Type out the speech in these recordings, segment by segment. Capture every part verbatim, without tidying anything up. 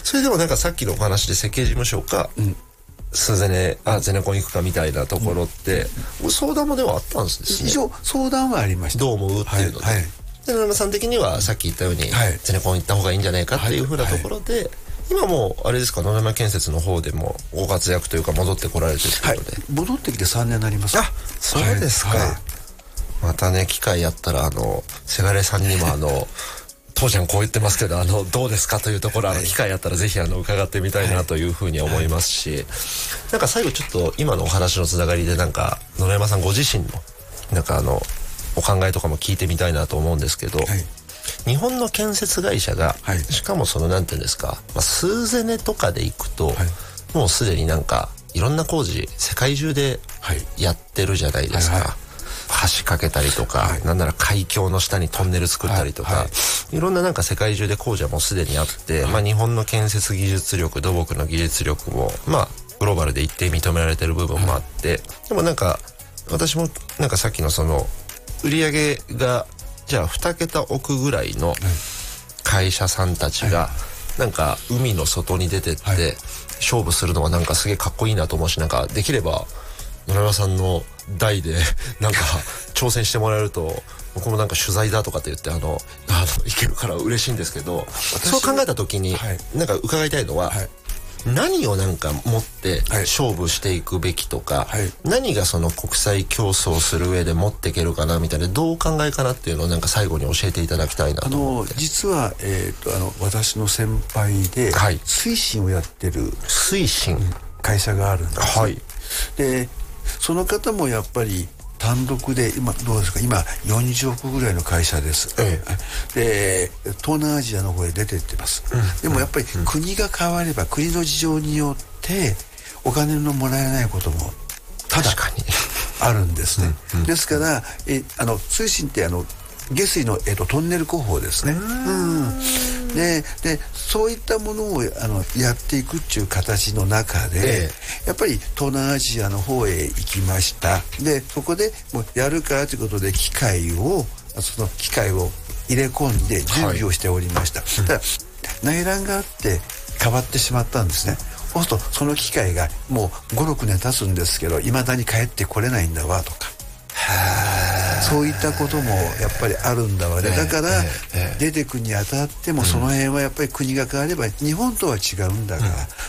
それでもなんかさっきのお話で設計事務所か、うん、スーゼネあゼネコン行くかみたいなところって、うん、相談もではあったんですね。 一応相談はありました。 どう思うっていうので、はいはい、で野々山さん的にはさっき言ったように、はい、ゼネコン行った方がいいんじゃないかっていうふうなところで、はいはい、今もうあれですか、野々山建設の方でもご活躍というか戻ってこられてるってことで、 はい、戻ってきてさんねんになります。 あ、そうですか、はいはい、またね機会やったらあのせがれさんにもあの当時はこう言ってますけど、あのどうですかというところ、はい、機会あったらぜひあの伺ってみたいなというふうに思いますし、はいはい、なんか最後ちょっと今のお話のつながりでなんか野々山さんご自身のなんかあのお考えとかも聞いてみたいなと思うんですけど、はい、日本の建設会社が、はい、しかもそのなんていうんですか、まあ、スーゼネとかで行くと、はい、もうすでになんかいろんな工事世界中でやってるじゃないですか、はいはいはい、橋かけたりとか、はい、なんなら海峡の下にトンネル作ったりとか、はいはい、いろんななんか世界中で工事はもうすでにあって、はい、まあ日本の建設技術力、土木の技術力もまあグローバルで一定認められてる部分もあって、はい、でもなんか私もなんかさっきのその売り上げがじゃあに桁億ぐらいの会社さんたちがなんか海の外に出てって勝負するのがなんかすげえかっこいいなと思うし、なんかできれば野々山さんの代でなんか挑戦してもらえると僕もなんか取材だとかって言ってあのあのいけるから嬉しいんですけど、そう考えた時になんか伺いたいのは、はい、何をなんか持って勝負していくべきとか、はい、何がその国際競争する上で持っていけるかなみたいな、どうお考えかなっていうのをなんか最後に教えていただきたいなと思って。 あの実は、えー、とあの私の先輩で、はい、推進をやってる推進会社があるんです、 はい、 でその方もやっぱり単独で今どうですか、今よんじゅうおくぐらいの会社です、ええ、で東南アジアの方へ出てってます、うん、でもやっぱり国が変われば国の事情によってお金のもらえないこともただあるんですね、うんうん、ですからえあの推進ってあの下水の、えー、とトンネル工法ですね、うんで, でそういったものをあのやっていくっていう形の中で、ええ、やっぱり東南アジアの方へ行きました。でそこでもうやるからということで機械をその機械を入れ込んで準備をしておりました、はい、ただ内乱があって変わってしまったんですね。そうするとその機械がもうごろくねん経つんですけど未だに帰ってこれないんだわとか、そういったこともやっぱりあるんだわね。だから出てくにあたってもその辺はやっぱり国が変われば日本とは違うんだから、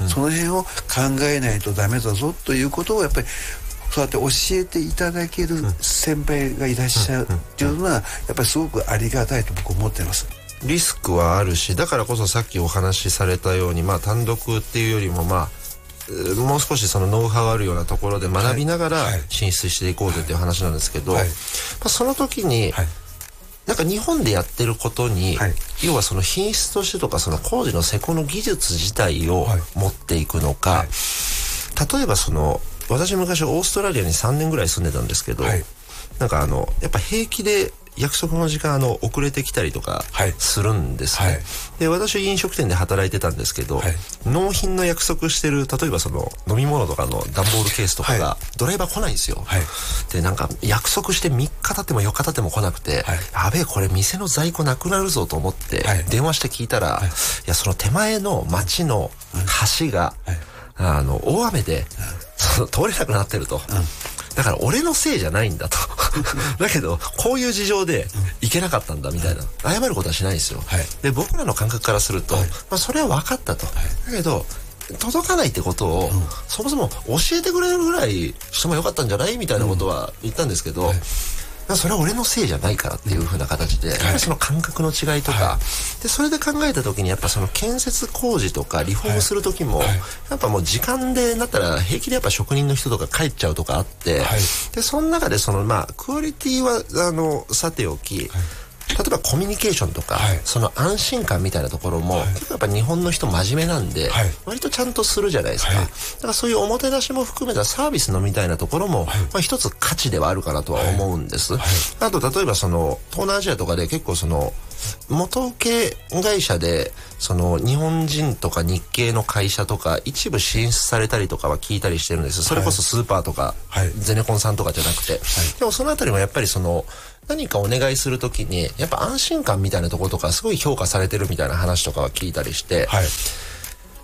その辺を考えないとダメだぞということをやっぱりそうやって教えていただける先輩がいらっしゃるっていうのはやっぱりすごくありがたいと僕思っています。 リスクはあるし、だからこそさっきお話しされたように、まあ単独っていうよりもまあもう少しそのノウハウあるようなところで学びながら進出していこうぜっていう話なんですけど、はいはい、まあ、その時に、はい、なんか日本でやってることに、はい、要はその品質としてとかその工事の施工の技術自体を持っていくのか、はい、例えばその私昔オーストラリアにさんねんぐらい住んでたんですけど、はい、なんかあのやっぱ平気で約束の時間あの遅れてきたりとかするんですね、はいはい、で私飲食店で働いてたんですけど、はい、納品の約束してる例えばその飲み物とかの段ボールケースとかがドライバー来ないんですよ、はい、でなんか約束してみっか経ってもよっか経っても来なくて、はい、やべえこれ店の在庫なくなるぞと思って電話して聞いたら、はい、いやその手前の町の橋が、はい、あの大雨で、その通れなくなってると、うん、だから俺のせいじゃないんだとだけどこういう事情で行けなかったんだみたいな、謝ることはしないんですよ、はい、で僕らの感覚からすると、はい、まあ、それは分かったと、はい、だけど届かないってことを、うん、そもそも教えてくれるぐらいしてもよかったんじゃないみたいなことは言ったんですけど、うん、はい、それは俺のせいじゃないからっていう風な形で、はい、その感覚の違いとか、はい、でそれで考えた時にやっぱその建設工事とかリフォームする時も、はいはい、やっぱもう時間でなったら平気でやっぱ職人の人とか帰っちゃうとかあって、はい、でその中でそのまあクオリティはあのさておき、はい、例えばコミュニケーションとか、はい、その安心感みたいなところも、はい、結構やっぱ日本の人真面目なんで、はい、割とちゃんとするじゃないですか、はい、だからそういうおもてなしも含めたサービスのみたいなところも、はい、まあ、一つ価値ではあるかなとは思うんです、はいはい、あと例えばその東南アジアとかで結構その元請け会社でその日本人とか日系の会社とか一部進出されたりとかは聞いたりしてるんです。それこそスーパーとか、はい、ゼネコンさんとかじゃなくて、はい、でもそのあたりもやっぱりその何かお願いするときにやっぱ安心感みたいなところとかすごい評価されてるみたいな話とかは聞いたりして、はい、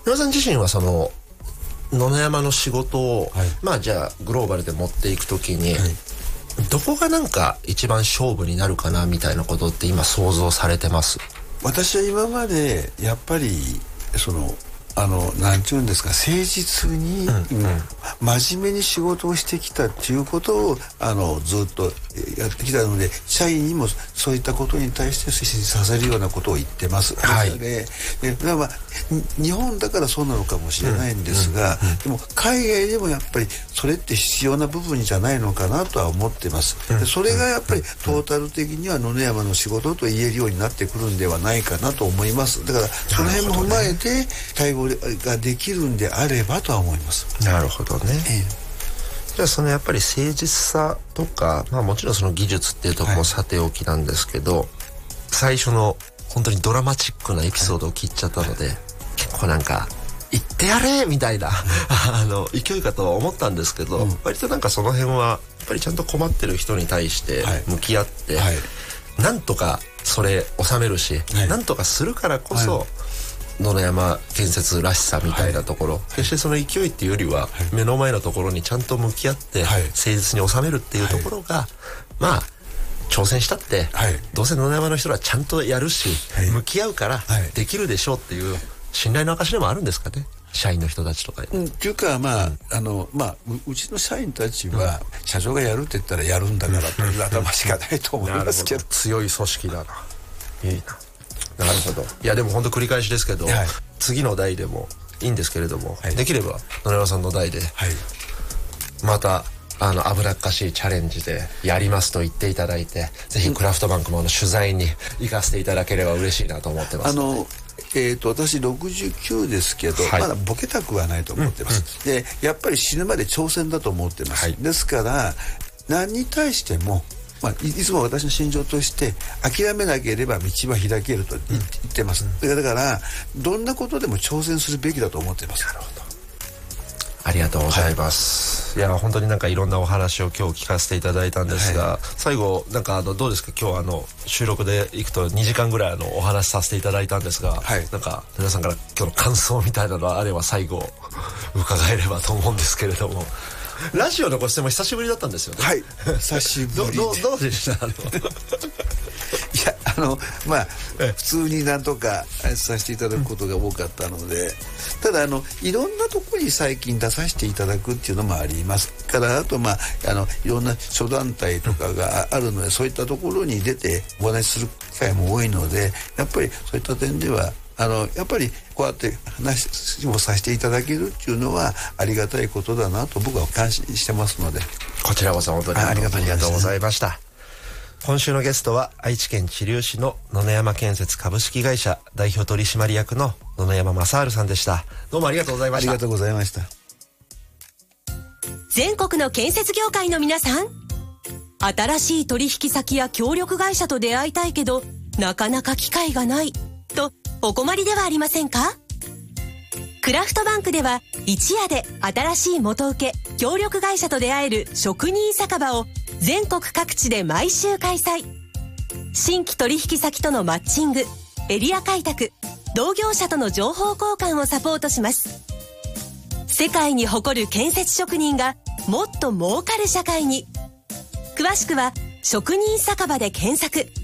野田さん自身はその野々山の仕事を、はい、まあじゃあグローバルで持っていくときに、はい、どこがなんか一番勝負になるかなみたいなことって今想像されてます？ 私は今までやっぱりそのあのなんていうんですか、誠実に、うんうん、真面目に仕事をしてきたっていうことをあのずっとやってきたので、社員にもそういったことに対して推進させるようなことを言ってます。はい、ででまあ日本だからそうなのかもしれないんですが、うんうんうん、でも海外でもやっぱりそれって必要な部分じゃないのかなとは思ってます。でそれがやっぱりトータル的には野々山の仕事と言えるようになってくるんではないかなと思います。だからその辺も踏まえて対応ができるんであればとは思います。 なるほどね。ええ、じゃあそのやっぱり誠実さとか、まあもちろんその技術っていうところもさておきなんですけど、はい、最初の本当にドラマチックなエピソードを聞いちゃったので、はい、結構なんか言ってやれみたいなあの勢いかとは思ったんですけど、うん、割となんかその辺はやっぱりちゃんと困ってる人に対して向き合って、はいはい、なんとかそれ収めるし、はい、なんとかするからこそ、はい、野々山建設らしさみたいなところ、はい、決してその勢いっていうよりは、はい、目の前のところにちゃんと向き合って、はい、誠実に収めるっていうところが、はい、まあ挑戦したって、はい、どうせ野々山の人はちゃんとやるし、はい、向き合うからできるでしょうっていう信頼の証でもあるんですかね、社員の人たちとか。 うん、っていうかまあ、うん、あのまあ う, うちの社員たちは、うん、社長がやるって言ったらやるんだからという頭しかないと思いますけど、 強い組織だな。いいな。なるほど。いやでも本当繰り返しですけど、はい、次の代でもいいんですけれども、はい、できれば野々山さんの代で、はい、またあの危なっかしいチャレンジでやりますと言っていただいて、ぜひクラフトバンクもあの取材に行かせていただければ嬉しいなと思ってます。 あのえー、と私ろくじゅうきゅうですけど、はい、まだボケたくはないと思ってます、うんうん、でやっぱり死ぬまで挑戦だと思ってます、はい、ですから何に対してもまあ、い, いつも私の心情として諦めなければ道は開けると言ってます、うん、だからどんなことでも挑戦するべきだと思ってます。 なるほど、ありがとうございます、はい、いや本当になんかいろんなお話を今日聞かせていただいたんですが、はい、最後なんかあのどうですか、今日あの収録でいくとにじかんぐらいあのお話しさせていただいたんですが、はい、なんか皆さんから今日の感想みたいなのがあれば最後伺えればと思うんですけれども。ラジオのご出演も久しぶりだったんですよね。 はい、久しぶりでど, ど, どうでしたあのいやあのまあ普通になんとかさせていただくことが多かったので、ただあのいろんなところに最近出させていただくっていうのもありますから、あとまああのいろんな諸団体とかがあるので、そういったところに出てお話しする機会も多いので、やっぱりそういった点ではあのやっぱりこうやって話をさせていただけるっていうのはありがたいことだなと僕は感心してますので、 こちらこそ本当にありがとうございました。今週のゲストは愛知県知立市の野々山建設株式会社代表取締役の野々山正治さんでした。どうもありがとうございました。 ありがとうございました。 全国の建設業界の皆さん、新しい取引先や協力会社と出会いたいけどなかなか機会がないとお困りではありませんか？クラフトバンクでは一夜で新しい元請け協力会社と出会える職人酒場を全国各地で毎週開催。新規取引先とのマッチング、エリア開拓、同業者との情報交換をサポートします。世界に誇る建設職人がもっと儲かる社会に。詳しくは職人酒場で検索。